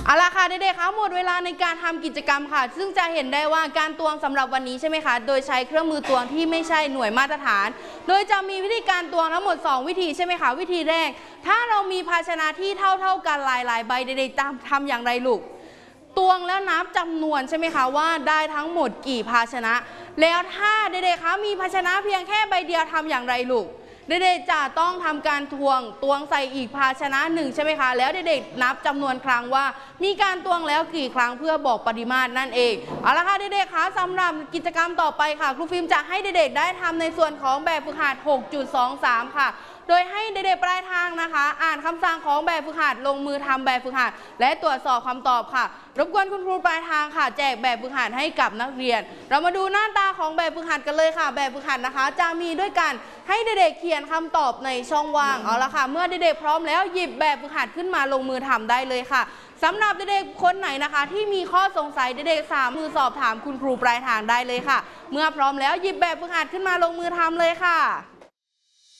เอาล่ะค่ะเด็กๆคะหมดเวลาในการทำกิจกรรมค่ะซึ่งจะเห็นได้ว่าการตวงสำหรับวันนี้ใช่ไหมคะโดยใช้เครื่องมือตวงที่ไม่ใช่หน่วยมาตรฐานโดยจะมีวิธีการตวงทั้งหมด2วิธีใช่ไหมคะวิธีแรกถ้าเรามีภาชนะที่เท่ากันหลายๆใบเด็กๆทำอย่างไรลูกตวงแล้วนับจำนวนใช่ไหมคะว่าได้ทั้งหมดกี่ภาชนะแล้วถ้าเด็กๆคะมีภาชนะเพียงแค่ใบเดียวทำอย่างไรลูกเด็กๆจะต้องทำการตวงใส่อีกภาชนะหนึ่งใช่ไหมคะแล้วเด็กๆนับจำนวนครั้งว่ามีการตวงแล้วกี่ครั้งเพื่อบอกปริมาตรนั่นเองเอาละค่ะเด็กๆคะสำหรับกิจกรรมต่อไปค่ะครูฟิล์มจะให้เด็กๆได้ทำในส่วนของแบบฝึกหัด 6.23 ค่ะโดยให้เด็กๆปลายทางนะคะอ่านคำสั่งของแบบฝึกหัดลงมือทำแบบฝึกหัดและตรวจสอบคำตอบค่ะรบกวนคุณครูปลายทางค่ะแจกแบบฝึกหัดให้กับนักเรียนเรามาดูหน้าตาของแบบฝึกหัดกันเลยค่ะแบบฝึกหัดนะคะจะมีด้วยกันให้เด็กๆเขียนคำตอบในช่องว่างเอาละค่ะเมื่อเด็กๆพร้อมแล้วหยิบแบบฝึกหัดขึ้นมาลงมือทำได้เลยค่ะสำหรับเด็กๆคนไหนนะคะที่มีข้อสงสัยเด็กๆสามารถสอบถามคุณครูปลายทางได้เลยค่ะเมื่อพร้อมแล้วหยิบแบบฝึกหัดขึ้นมาลงมือทำเลยค่ะ